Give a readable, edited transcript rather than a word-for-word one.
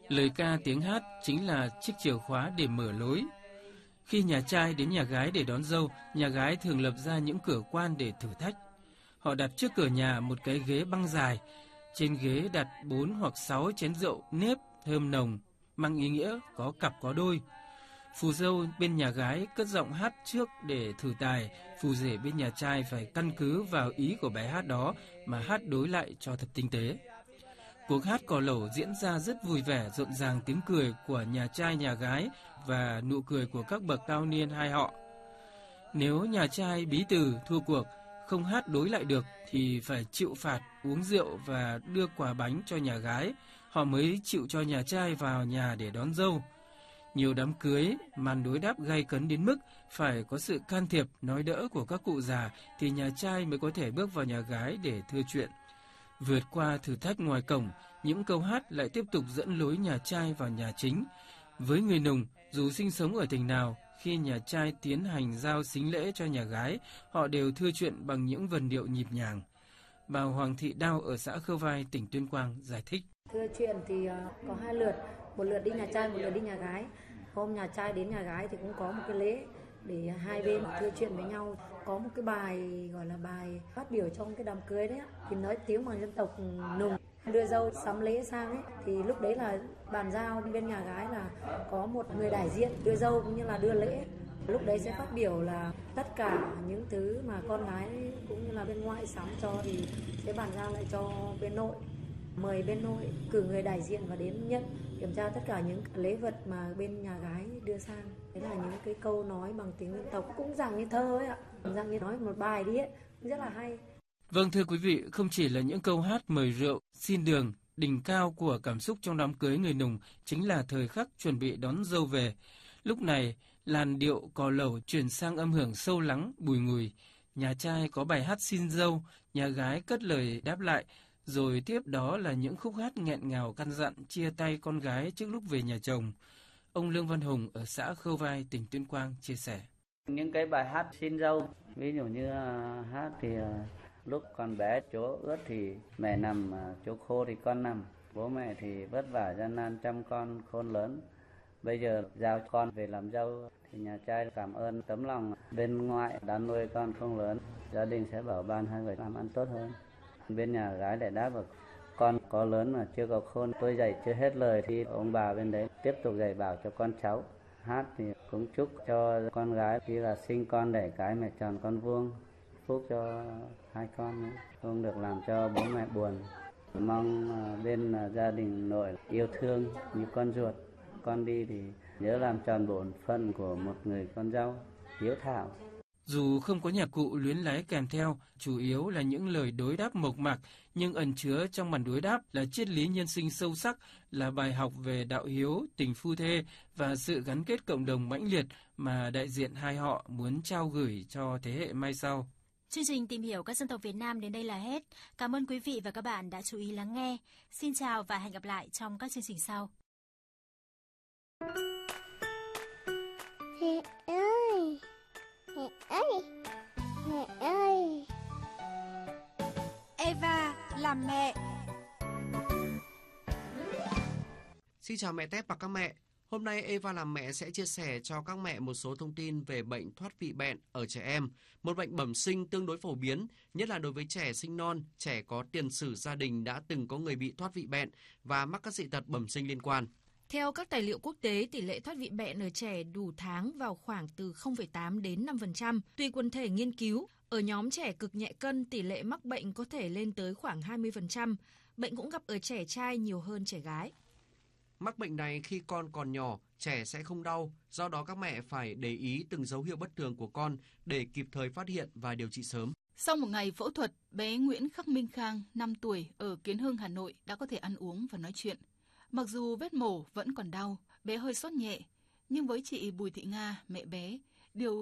Lời ca tiếng hát chính là chiếc chìa khóa để mở lối. Khi nhà trai đến nhà gái để đón dâu, nhà gái thường lập ra những cửa quan để thử thách. Họ đặt trước cửa nhà một cái ghế băng dài. Trên ghế đặt 4 hoặc 6 chén rượu nếp thơm nồng, mang ý nghĩa có cặp có đôi. Phù dâu bên nhà gái cất giọng hát trước để thử tài, phù rể bên nhà trai phải căn cứ vào ý của bài hát đó mà hát đối lại cho thật tinh tế. Cuộc hát cò lẩu diễn ra rất vui vẻ, rộn ràng tiếng cười của nhà trai nhà gái và nụ cười của các bậc cao niên hai họ. Nếu nhà trai bí từ thua cuộc, không hát đối lại được thì phải chịu phạt, uống rượu và đưa quà bánh cho nhà gái, họ mới chịu cho nhà trai vào nhà để đón dâu. Nhiều đám cưới, màn đối đáp gay cấn đến mức phải có sự can thiệp, nói đỡ của các cụ già thì nhà trai mới có thể bước vào nhà gái để thưa chuyện. Vượt qua thử thách ngoài cổng, những câu hát lại tiếp tục dẫn lối nhà trai vào nhà chính. Với người Nùng, dù sinh sống ở tỉnh nào, khi nhà trai tiến hành giao sính lễ cho nhà gái, họ đều thưa chuyện bằng những vần điệu nhịp nhàng. Bà Hoàng Thị Đao ở xã Khơ Vai, tỉnh Tuyên Quang giải thích. Thưa chuyện thì có 2 lượt, một lượt đi nhà trai, một lượt đi nhà gái. Hôm nhà trai đến nhà gái thì cũng có một cái lễ để hai bên thưa chuyện với nhau. Có một cái bài gọi là bài phát biểu trong cái đám cưới đấy, thì nói tiếng bằng dân tộc Nùng. Đưa dâu sắm lễ sang ấy, thì lúc đấy là bàn giao bên nhà gái là có một người đại diện đưa dâu cũng như là đưa lễ. Lúc đấy sẽ phát biểu là tất cả những thứ mà con gái cũng như là bên ngoại sắm cho thì sẽ bàn giao lại cho bên nội. Mời bên nội cử người đại diện và đến nhận kiểm tra tất cả những lễ vật mà bên nhà gái đưa sang. Đấy là những cái câu nói bằng tiếng dân tộc, cũng dạng như thơ ấy ạ, dạng như nói một bài đi ấy, rất là hay. Vâng, thưa quý vị, không chỉ là những câu hát mời rượu, xin đường, đỉnh cao của cảm xúc trong đám cưới người Nùng chính là thời khắc chuẩn bị đón dâu về. Lúc này, làn điệu cò lẩu chuyển sang âm hưởng sâu lắng, bùi ngùi. Nhà trai có bài hát xin dâu, nhà gái cất lời đáp lại, rồi tiếp đó là những khúc hát nghẹn ngào căn dặn chia tay con gái trước lúc về nhà chồng. Ông Lương Văn Hùng ở xã Khơ Vai, tỉnh Tuyên Quang chia sẻ. Những cái bài hát xin dâu, ví dụ như hát thì lúc còn bé chỗ ướt thì mẹ nằm, chỗ khô thì con nằm. Bố mẹ thì vất vả gian nan chăm con khôn lớn. Bây giờ giao con về làm dâu thì nhà trai cảm ơn tấm lòng bên ngoại đã nuôi con không lớn. Gia đình sẽ bảo ban hai người làm ăn tốt hơn. Bên nhà gái để đáp vào con có lớn mà chưa có khôn, tôi dạy chưa hết lời thì ông bà bên đấy tiếp tục dạy bảo cho con cháu. Hát thì cũng chúc cho con gái khi là sinh con đẻ cái mẹ tròn con vuông, phúc cho hai con, không được làm cho bố mẹ buồn. Mong bên gia đình nội yêu thương như con ruột, con đi thì nhớ làm tròn bổn phận của một người con dâu hiếu thảo. Dù không có nhạc cụ luyến láy kèm theo, chủ yếu là những lời đối đáp mộc mạc, nhưng ẩn chứa trong màn đối đáp là triết lý nhân sinh sâu sắc, là bài học về đạo hiếu, tình phu thê và sự gắn kết cộng đồng mãnh liệt mà đại diện hai họ muốn trao gửi cho thế hệ mai sau. Chương trình Tìm hiểu các dân tộc Việt Nam đến đây là hết. Cảm ơn quý vị và các bạn đã chú ý lắng nghe. Xin chào và hẹn gặp lại trong các chương trình sau. Mẹ ơi! Mẹ ơi! Mẹ ơi! Eva làm mẹ. Xin chào mẹ Tép và các mẹ. Hôm nay Eva làm mẹ sẽ chia sẻ cho các mẹ một số thông tin về bệnh thoát vị bẹn ở trẻ em, một bệnh bẩm sinh tương đối phổ biến, nhất là đối với trẻ sinh non, trẻ có tiền sử gia đình đã từng có người bị thoát vị bẹn và mắc các dị tật bẩm sinh liên quan. Theo các tài liệu quốc tế, tỷ lệ thoát vị bẹn ở trẻ đủ tháng vào khoảng từ 0,8 đến 5%, tùy quần thể nghiên cứu. Ở nhóm trẻ cực nhẹ cân, tỷ lệ mắc bệnh có thể lên tới khoảng 20%. Bệnh cũng gặp ở trẻ trai nhiều hơn trẻ gái. Mắc bệnh này khi con còn nhỏ, trẻ sẽ không đau, do đó các mẹ phải để ý từng dấu hiệu bất thường của con để kịp thời phát hiện và điều trị sớm. Sau một ngày phẫu thuật, bé Nguyễn Khắc Minh Khang, 5 tuổi, ở Kiến Hưng, Hà Nội đã có thể ăn uống và nói chuyện. Mặc dù vết mổ vẫn còn đau, bé hơi sốt nhẹ, nhưng với chị Bùi Thị Nga, mẹ bé, điều